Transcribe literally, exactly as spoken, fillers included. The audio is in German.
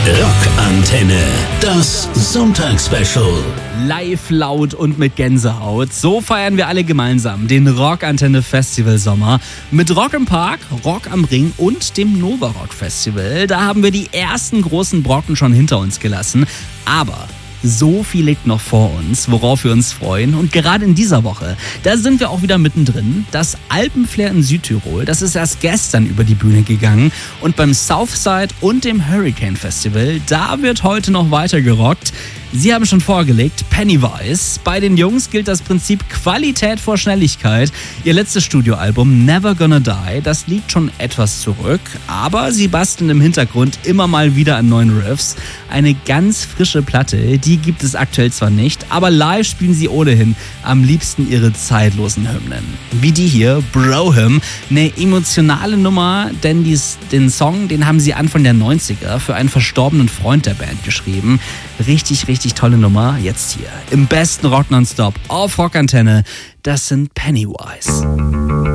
Rockantenne, das Sonntagsspecial. Live, laut und mit Gänsehaut. So feiern wir alle gemeinsam den Rockantenne Festival Sommer mit Rock im Park, Rock am Ring und dem Nova Rock Festival. Da haben wir die ersten großen Brocken schon hinter uns gelassen. Aber so viel liegt noch vor uns, worauf wir uns freuen. Und gerade in dieser Woche, da sind wir auch wieder mittendrin. Das Alpenflair in Südtirol, das ist erst gestern über die Bühne gegangen. Und beim Southside und dem Hurricane Festival, da wird heute noch weiter gerockt. Sie haben schon vorgelegt, Pennywise. Bei den Jungs gilt das Prinzip Qualität vor Schnelligkeit. Ihr letztes Studioalbum Never Gonna Die, das liegt schon etwas zurück, aber sie basteln im Hintergrund immer mal wieder an neuen Riffs. Eine ganz frische Platte, die gibt es aktuell zwar nicht, aber live spielen sie ohnehin am liebsten ihre zeitlosen Hymnen. Wie die hier, Bro Hymn, eine emotionale Nummer, denn dies, den Song, den haben sie Anfang der neunziger für einen verstorbenen Freund der Band geschrieben. Richtig, richtig tolle Nummer. Jetzt hier im besten Rock Nonstop auf Rockantenne. Das sind Pennywise.